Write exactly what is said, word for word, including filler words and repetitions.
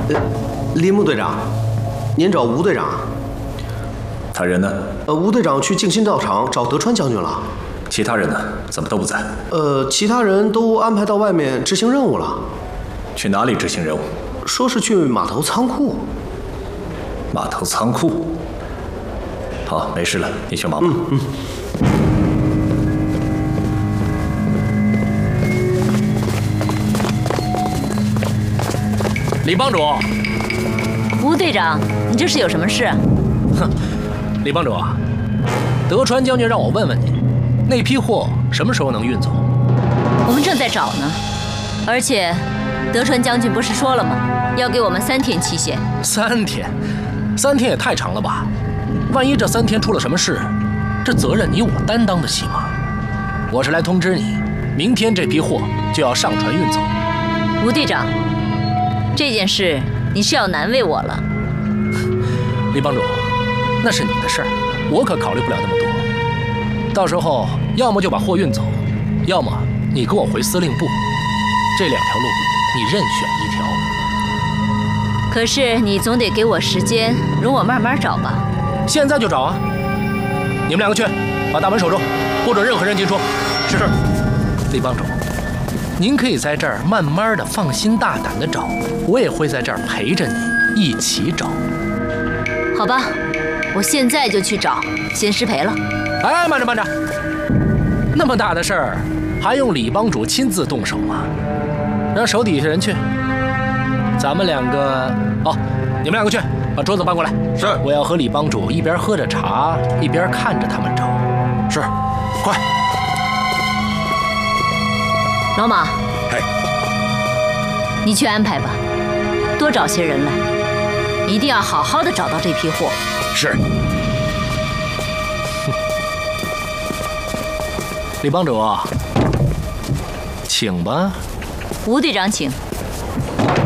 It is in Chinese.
呃，林木队长，您找吴队长？ 他人呢？ 呃，吴队长去静心道场找德川将军了。 其他人呢？怎么都不在？ 呃，其他人都安排到外面执行任务了。 去哪里执行任务？ 说是去码头仓库。 码头仓库。好，没事了，你去忙吧。 嗯嗯。 李帮主， 吴队长，你这是有什么事？ 哼，李帮主啊，德川将军让我问问你，那批货什么时候能运走？ 我们正在找呢，而且德川将军不是说了吗？要给我们三天期限。 三天，三天也太长了吧？万一这三天出了什么事，这责任你我担当得起吗？我是来通知你，明天这批货就要上船运走。 吴队长，这件事你是要难为我了。 李帮主，那是你的事儿，我可考虑不了那么多。到时候要么就把货运走，要么你跟我回司令部，这两条路你任选一条。 可是你总得给我时间，容我慢慢找吧。 现在就找啊！你们两个去，把大门守住，不准任何人进出。是。李帮主，您可以在这儿慢慢的、放心大胆的找，我也会在这儿陪着你一起找。 好吧，我现在就去找，先失陪了。 哎，慢着慢着，那么大的事儿，还用李帮主亲自动手吗？让手底下人去。咱们两个，哦，你们两个去，把桌子搬过来。 是， 我要和李帮主一边喝着茶，一边看着他们找。 是，快。 老马， 嘿， 你去安排吧，多找些人来，一定要好好的找到这批货。 是。 李帮主，请吧。 吴队长，请。